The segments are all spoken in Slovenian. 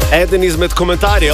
Eden izmed komentarjev.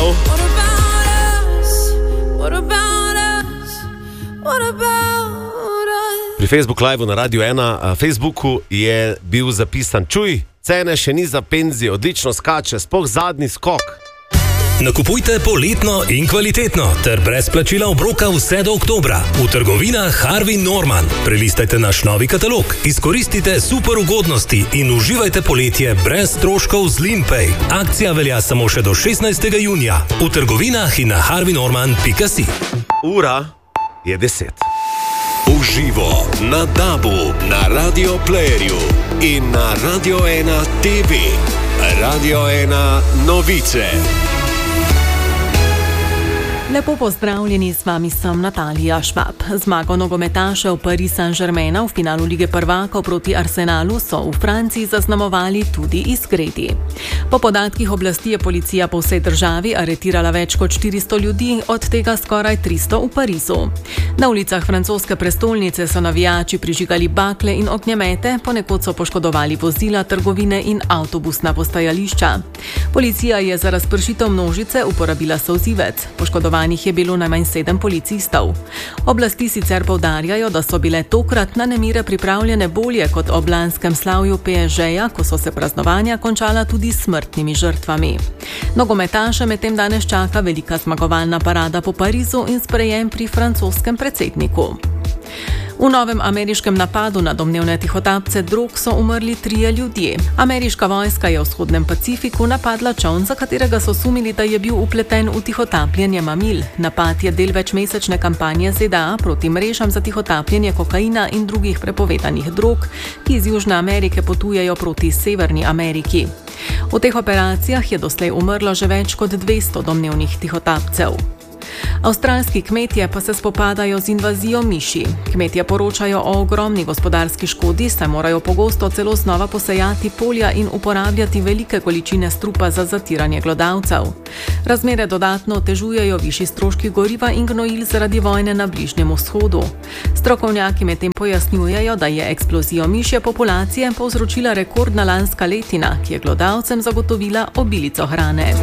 Pri Facebook Live na Radio 1 Facebooku je bil zapisan: čuj, cene še ni za penzijo, odlično skače, sploh zadnji skok. Nakupujte poletno in kvalitetno ter brez plačila obroka vse do oktobra v trgovinah Harvey Norman. Prelistajte naš novi katalog, izkoristite super ugodnosti in uživajte poletje brez stroškov z Limpay. Akcija velja samo še do 16. junija v trgovinah in na harveynorman.si. Ura je 10. Uživo na DAB-u, na Radio Playerju in na Radio 1 TV. Radio 1 novice. Lepo pozdravljeni, z vami sem Natalija Švab. Zmago nogometašev Paris Saint-Germaina v finalu Lige prvakov proti Arsenalu so v Franciji zaznamovali tudi izgredi. Po podatkih oblasti je policija po vsej državi aretirala več kot 400 ljudi, od tega skoraj 300 v Parizu. Na ulicah francoske prestolnice so navijači prižigali bakle in ognjemete, ponekod so poškodovali vozila, trgovine in avtobusna postajališča. Policija je za razpršitev množice uporabila solzivec. Poškodovanih je bilo najmanj 7 policistov. Oblasti sicer poudarjajo, da so bile tokrat na nemire pripravljene bolje kot ob lanskem slavju PSG-ja, ko so se praznovanja končala tudi s smrtnimi žrtvami. Nogometaše medtem danes čaka velika zmagovalna parada po Parizu in sprejem pri francoskem predsedniku. V novem ameriškem napadu na domnevne tihotapce drog so umrli 3 ljudje. Ameriška vojska je v vzhodnem Pacifiku napadla čoln, za katerega so sumili, da je bil upleten v tihotapljenje mamil. Napad je del večmesečne kampanje ZDA proti mrežam za tihotapljenje kokaina in drugih prepovedanih drog, ki iz Južne Amerike potujejo proti Severni Ameriki. V teh operacijah je doslej umrlo že več kot 200 domnevnih tihotapcev. Avstralski kmetje pa se spopadajo z invazijo miši. Kmetje poročajo o ogromni gospodarski škodi, saj morajo pogosto celo znova posejati polja in uporabljati velike količine strupa za zatiranje glodavcev. Razmere dodatno otežujejo višji stroški goriva in gnojil zaradi vojne na Bližnjem vzhodu. Strokovnjaki medtem pojasnjujejo, da je eksplozijo mišje populacije povzročila rekordna lanska letina, ki je glodavcem zagotovila obilico hrane.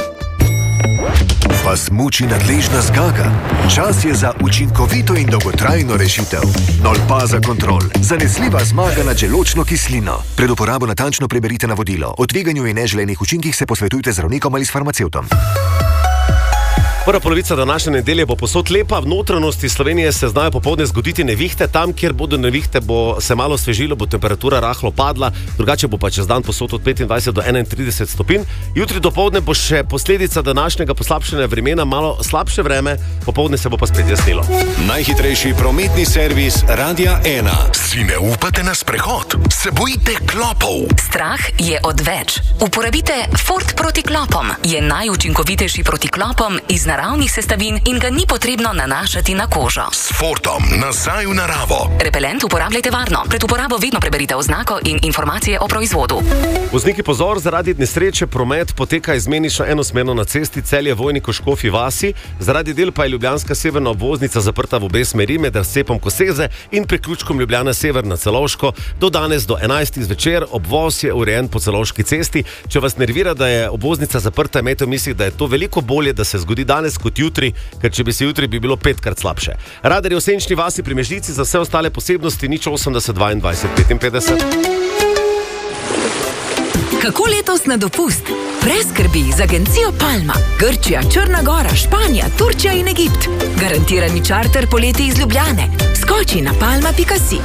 Vas muči nadležna zgaga? Čas je za učinkovito in dolgotrajno rešitev. Nolpaza Kontrol. Zanesljiva zmaga nad želodčno kislino. Pred uporabo natančno preberite navodilo. O tveganju in neželenih učinkih se posvetujte z zdravnikom ali s farmacevtom. Prva polovica današnje nedelje bo povsod lepa, v notranjosti Slovenije se znajo popoldne zgoditi nevihte, tam, kjer bodo nevihte, bo se malo svežilo, bo temperatura rahlo padla, drugače bo pa čez dan povsod od 25 do 31 stopinj. Jutri dopoldne bo še posledica današnjega poslabšanja vremena, malo slabše vreme, popoldne se bo pa spet jasnilo. Najhitrejši prometni servis Radia 1. Si ne upate na sprehod? Se bojite klopov? Strah je odveč. Uporabite Ford proti klopom. Je najučinkovitejši proti klopom iz naravnih sestavin in ga ni potrebno nanašati na kožo. S Fordom nazaj v naravo. Repelent uporabljajte varno. Pred uporabo vedno preberite oznako in informacije o proizvodu. Vozniki pozor, zaradi nesreče promet poteka izmenično enosmerno na cesti Celje-Vojnik-Škofji vasi, zaradi del pa je ljubljanska severna obvoznica zaprta v obe smeri med razcepom Koseze in priključkom Ljubljana Sever na Celovško. Do danes do 11. zvečer obvoz je urejen po Celovški cesti. Če vas nervira, da je obvoznica zaprta, imejte v mislih, da je to veliko bolje, da se zgodi danes kot jutri, ker če bi se jutri, bi bilo 5-krat slabše. Radar je v Senčni vasi pri Mežici, za vse ostale posebnosti 080 22 55. Kako letos na dopust? Preskrbi z agencijo Palma. Grčija, Črna Gora, Španija, Turčija in Egipt. Garantirani čarter poleti iz Ljubljane. Skoči na palma.si.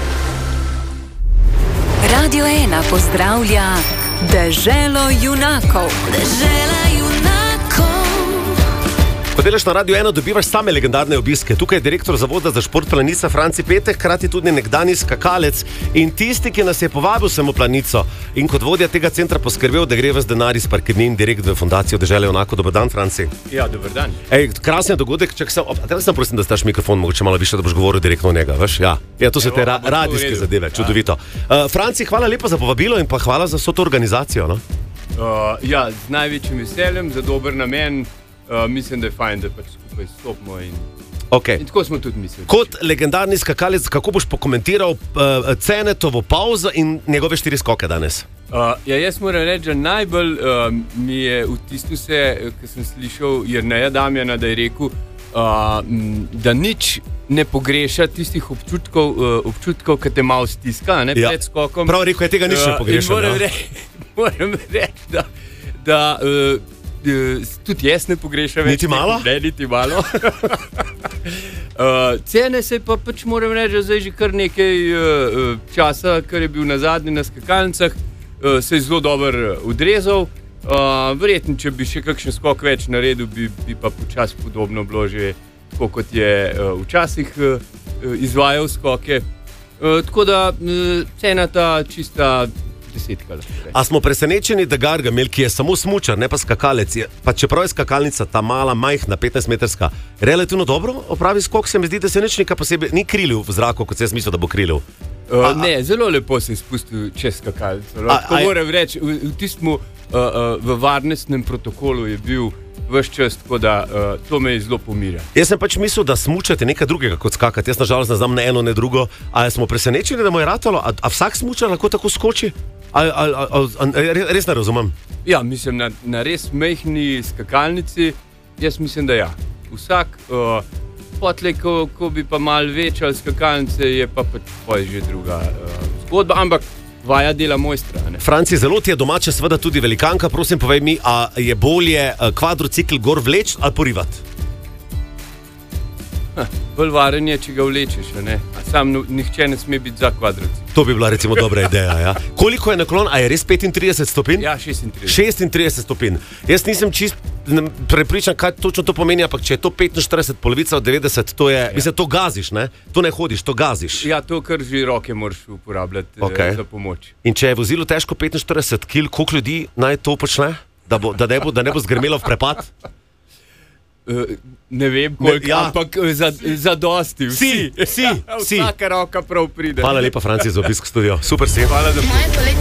Radio 1 pozdravlja Deželo junakov. Dežela junakov. Ko delaš na Radio 1, dobivaš same legendarne obiske. Tukaj je direktor Zavoda za šport Planica Franci Petek, hkrati tudi nekdanji skakalec in tisti, ki nas je povabil sem v Planico in kot vodja tega centra poskrbel, da gre ves denar iz parkirnin direkt v fundacijo Dežele junakov. Dober dan, Franci. Ja, dober dan. Krasen dogodek, sem prosim, da staš mikrofon mogoče malo više, da boš govoril direktno o njega, veš? Ja, to so te radijske zadeve, čudovito. Franci, hvala lepa za povabilo in pa hvala za vso to organizacijo, no? Ja, z največjim veseljem, za dober namen. Mislim, da je fajn, da pač skupaj stopimo in tako smo tudi mislili. Kot legendarni skakalec, kako boš pokomentiral Cenetovo pauzo in njegove 4 skoke danes? Jaz moram reči, da najbolj mi je vtisnil se, ko sem slišal Jerneja Damjana, da je rekel, da nič ne pogreša tistih občutkov, ki te malo stiska, pred skokom. Prav rekel je, tega nič ne pogreša. Moram reči, da tudi jaz ne pogrešam več. Niti malo? Ne, niti malo. Cene se pa pač moram reči, da zdaj že kar nekaj časa, kar je bil na zadnji na skakalnicah, se je zelo dobro odrezal. Verjetno, če bi še kakšen skok več naredil, bi pa počasi podobno bilo že tako, kot je včasih izvajal skoke. Tako da cena ta čista 10. A smo presenečeni, da Gargamel, ki je samo smučar, ne pa skakalec, pa čeprav je skakalnica ta mala, majhna, 15-metrska, relativno dobro opravi skok, se mi zdi, da se nič nekaj posebej ni krilil v zraku, kot se jaz mislil, da bo krilil. Ne, zelo lepo se je spustil čez skakalnico. Moram reči, v varnostnem protokolu je bil ves čas, tako da to me je zelo pomirja. Jaz sem pač mislil, da smučate nekaj drugega kot skakati. Jaz nažalost ne znam ne eno, ne drugo. A smo presenečeni, da mu je ratalo? A vsak smučar lahko tako skoči? Res ne razumem. Ja, mislim, na res majhni skakalnici, jaz mislim, da ja. Vsak, potlej, ko bi pa malo večal skakalnice, je pa pač že druga zgodba, ampak vaja dela mojstra. Franci, zelo ti je domača seveda tudi velikanka, prosim povej mi, a je bolje kvadrocikl gor vleč ali porivati? Bolj varen je, če ga vlečeš, ne? A sam nihče ne sme biti za kvadrocikl. To bi bila recimo dobra ideja, ja. Koliko je naklon? A je res 35 stopinj? Ja, 36. 36 stopinj. Jaz nisem čist prepričan, kaj točno to pomeni, ampak če je to 45, polovica od 90, to je, mislim, to gaziš, ne? To ne hodiš, to gaziš. Ja, to kar že roke moraš uporabljati za pomoč. In če je vozilo težko 45 kg, koliko ljudi naj to počne? Da ne bo zgrmelo v prepad? Ne vem koliko, ampak za dosti. Vsi. Vsaka roka prav pride. Hvala lepa, Franci, za obisk v studio. Super si. Hvala, da